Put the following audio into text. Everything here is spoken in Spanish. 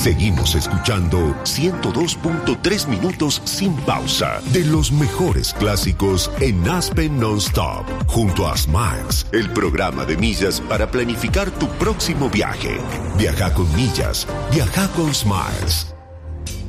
Seguimos escuchando 102.3 minutos sin pausa de los mejores clásicos en Aspen Non-Stop, junto a Smiles, el programa de millas para planificar tu próximo viaje. Viaja con millas, viaja con Smiles.